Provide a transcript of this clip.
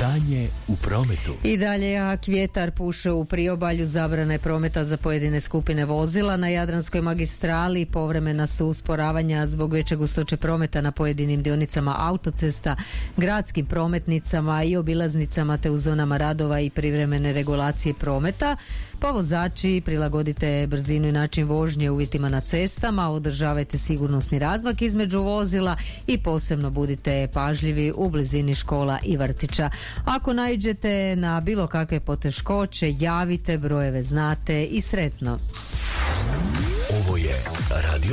Stanje u prometu. I dalje jak vjetar puše u priobalju, zabrana je prometa za pojedine skupine vozila. Na Jadranskoj magistrali povremena su usporavanja zbog veće gustoće prometa na pojedinim dionicama autocesta, gradskim prometnicama i obilaznicama te u zonama radova i privremene regulacije prometa. Pa vozači, prilagodite brzinu i način vožnje uvjetima na cestama, održavajte sigurnosni razmak između vozila i posebno budite pažljivi u blizini škola i vrtića. Ako naiđete na bilo kakve poteškoće, javite, brojeve znate i sretno. Ovo je Radio